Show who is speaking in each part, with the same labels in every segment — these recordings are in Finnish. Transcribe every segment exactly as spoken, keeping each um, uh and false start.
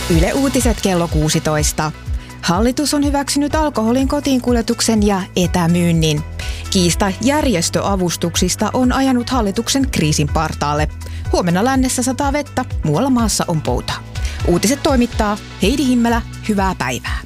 Speaker 1: Yle Uutiset kello kuusitoista. Hallitus on hyväksynyt alkoholin kotiinkuljetuksen ja etämyynnin. Kiista järjestöavustuksista on ajanut hallituksen kriisin partaalle. Huomenna lännessä sataa vettä, muualla maassa on pouta. Uutiset toimittaa Heidi Himmelä, hyvää päivää.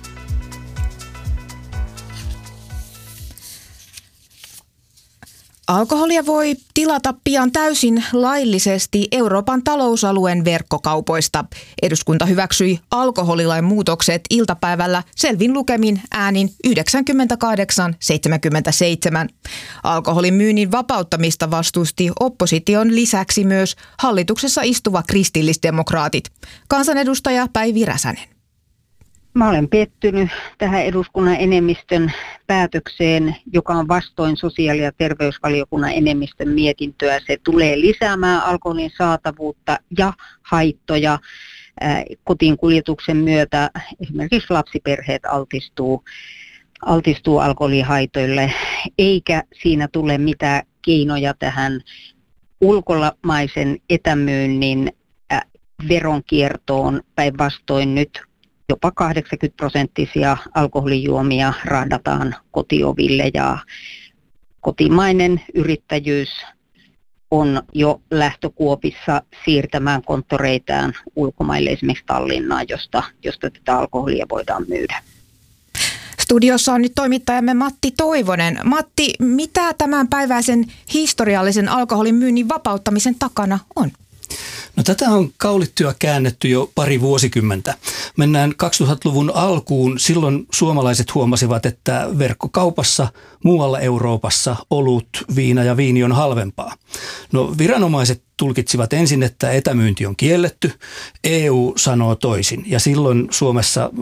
Speaker 1: Alkoholia voi tilata pian täysin laillisesti Euroopan talousalueen verkkokaupoista. Eduskunta hyväksyi alkoholilain muutokset iltapäivällä selvin lukemin äänin yhdeksänkymmentäkahdeksan seitsemänkymmentäseitsemän. Alkoholin myynnin vapauttamista vastusti opposition lisäksi myös hallituksessa istuva kristillisdemokraatit. Kansanedustaja Päivi Räsänen.
Speaker 2: Mä olen pettynyt tähän eduskunnan enemmistön päätökseen, joka on vastoin sosiaali- ja terveysvaliokunnan enemmistön mietintöä. Se tulee lisäämään alkoholin saatavuutta ja haittoja. Kotiinkuljetuksen myötä esimerkiksi lapsiperheet altistuu, altistuu alkoholihaitoille, eikä siinä tule mitään keinoja tähän ulkomaisen etämyynnin veronkiertoon. Päinvastoin nyt jopa kahdeksankymmentä prosenttisia alkoholijuomia rahdataan kotioville ja kotimainen yrittäjyys on jo lähtökuopissa siirtämään konttoreitaan ulkomaille, esimerkiksi Tallinnaan, josta, josta tätä alkoholia voidaan myydä.
Speaker 1: Studiossa on nyt toimittajamme Matti Toivonen. Matti, mitä tämänpäiväisen historiallisen alkoholin myynnin vapauttamisen takana on?
Speaker 3: No, tätä on kaulittu ja käännetty jo pari vuosikymmentä. Mennään kaksituhattaluvun alkuun. Silloin suomalaiset huomasivat, että verkkokaupassa muualla Euroopassa olut, viina ja viini on halvempaa. No, viranomaiset tulkitsivat ensin, että etämyynti on kielletty. E U sanoo toisin ja silloin Suomessa